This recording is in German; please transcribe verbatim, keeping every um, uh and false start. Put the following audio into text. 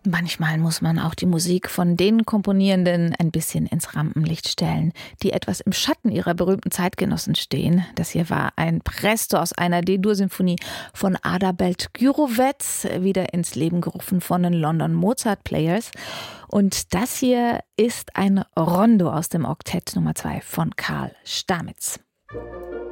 Manchmal muss man auch die Musik von den Komponierenden ein bisschen ins Rampenlicht stellen, die etwas im Schatten ihrer berühmten Zeitgenossen stehen. Das hier war ein Presto aus einer D-Dur-Symphonie von Adalbert Gyrovec, wieder ins Leben gerufen von den London Mozart Players. Und das hier ist ein Rondo aus dem Oktett Nummer zwei von Karl Stamitz.